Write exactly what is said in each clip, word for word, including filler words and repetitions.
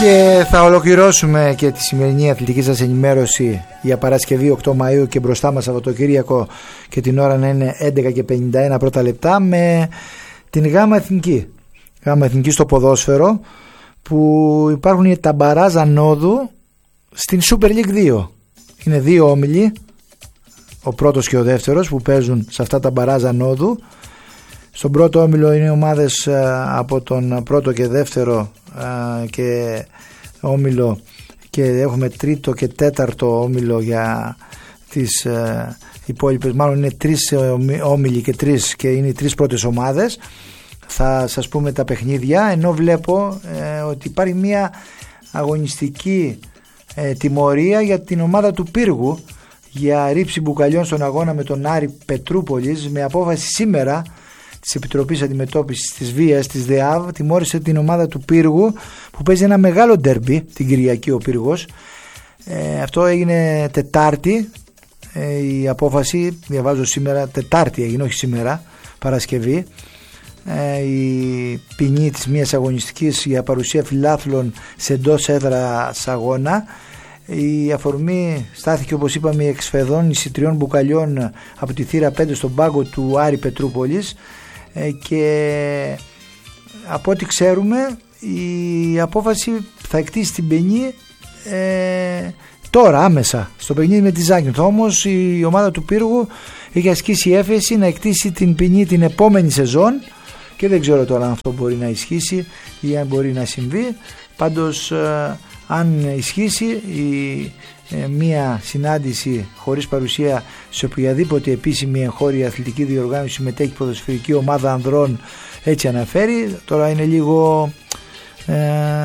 Και θα ολοκληρώσουμε και τη σημερινή αθλητική σας ενημέρωση για Παρασκευή οκτώ Μαΐου και μπροστά μας Σαββατοκύριακο και την ώρα να είναι έντεκα και πενήντα ένα πρώτα λεπτά με την Γάμα Εθνική. Γάμα Εθνική στο ποδόσφαιρο, που υπάρχουν τα μπαράζ ανόδου στην Super League δύο. Είναι δύο όμιλοι, ο πρώτος και ο δεύτερος, που παίζουν σε αυτά τα μπαράζ ανόδου. Στον πρώτο όμιλο είναι ομάδες από τον πρώτο και δεύτερο και όμιλο, και έχουμε τρίτο και τέταρτο όμιλο για τις υπόλοιπες, μάλλον είναι τρεις όμιλοι και τρεις, και είναι οι τρεις πρώτες ομάδες. Θα σας πούμε τα παιχνίδια, ενώ βλέπω ε, ότι υπάρχει μια αγωνιστική ε, τιμωρία για την ομάδα του Πύργου για ρήψη μπουκαλιών στον αγώνα με τον Άρη Πετρούπολης, με απόφαση σήμερα της Επιτροπής Αντιμετώπισης της Βίας της ΔΕΑΒ. Τιμώρησε την ομάδα του Πύργου, που παίζει ένα μεγάλο ντερμπι την Κυριακή ο Πύργος. Ε, αυτό έγινε Τετάρτη, ε, η απόφαση, διαβάζω σήμερα, Τετάρτη έγινε, όχι σήμερα, Παρασκευή. Ε, η ποινή της μίας αγωνιστικής για παρουσία φιλάθλων σε εντός έδρας αγώνα. Η αφορμή στάθηκε, όπως είπαμε, η εξφεδόνηση τριών μπουκαλιών από τη θύρα πέντε στον πάγκο του Άρη Πετρούπολης, ε, και από ό,τι ξέρουμε η απόφαση θα εκτίσει την ποινή ε, τώρα άμεσα στο παιχνίδι με τη Ζάκυνθο. Όμως η ομάδα του Πύργου έχει ασκήσει έφεση να εκτίσει την ποινή την επόμενη σεζόν, και δεν ξέρω τώρα αν αυτό μπορεί να ισχύσει ή αν μπορεί να συμβεί. Πάντως ε, αν ισχύσει, η, ε, μία συνάντηση χωρίς παρουσία σε οποιαδήποτε επίσημη εγχώρια αθλητική διοργάνωση συμμετέχει ποδοσφαιρική ομάδα ανδρών, έτσι αναφέρει. Τώρα είναι λίγο ε,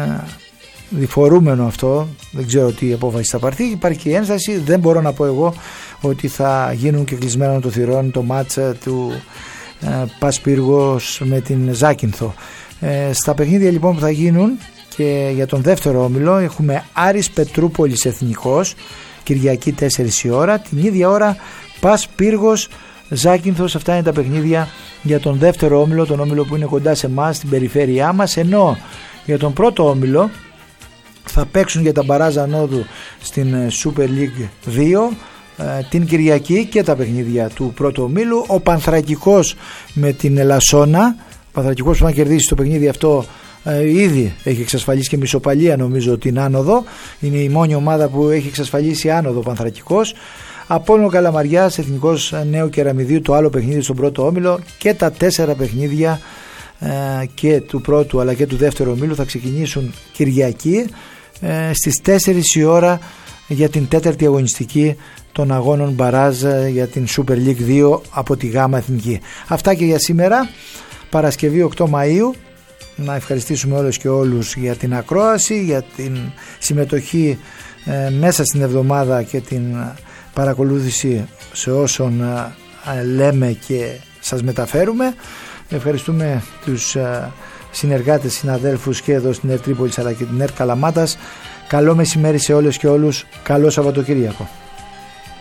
διφορούμενο αυτό, δεν ξέρω τι απόφαση θα πάρθει. Υπάρχει και η ένσταση, δεν μπορώ να πω εγώ ότι θα γίνουν και κλεισμένων των θυρών το μάτσα του ε, Πας Πύργος με την Ζάκυνθο. Ε, στα παιχνίδια λοιπόν που θα γίνουν και για τον δεύτερο όμιλο έχουμε Άρης Πετρούπολης Εθνικός, Κυριακή τέσσερις η ώρα, την ίδια ώρα Πας Πύργος Ζάκυνθος. Αυτά είναι τα παιχνίδια για τον δεύτερο όμιλο, τον όμιλο που είναι κοντά σε εμάς, στην περιφέρειά μας, ενώ για τον πρώτο όμιλο θα παίξουν για τα μπαράζ ανόδου στην Super League δύο την Κυριακή και τα παιχνίδια του πρώτου ομίλου. Ο Πανθρακικός με την Ελασσόνα, ο Πανθρακικός που θα κερδίσει το παιχνίδι αυτό ε, ήδη έχει εξασφαλίσει και μισοπαλία, νομίζω, την άνοδο. Είναι η μόνη ομάδα που έχει εξασφαλίσει άνοδο ο Πανθρακικός. Απόλλων Καλαμαριάς, Εθνικός Νέου Κεραμιδίου, το άλλο παιχνίδι στον πρώτο όμιλο, και τα τέσσερα παιχνίδια ε, και του πρώτου αλλά και του δεύτερου ομίλου θα ξεκινήσουν Κυριακή ε, στις τέσσερις η ώρα για την τέταρτη αγωνιστική των αγώνων μπαράζ για την Super League δύο από τη Γάμα Εθνική. Αυτά και για σήμερα, Παρασκευή οκτώ Μαΐου. Να ευχαριστήσουμε όλους και όλους για την ακρόαση, για την συμμετοχή ε, μέσα στην εβδομάδα και την παρακολούθηση σε όσων ε, λέμε και σας μεταφέρουμε. Ευχαριστούμε τους ε, συνεργάτες, συναδέλφους και εδώ στην ΕΡΤ Τρίπολης αλλά και την ΕΡΤ Καλαμάτας. Καλό μεσημέρι σε όλες και όλους. Καλό Σαββατοκύριακο.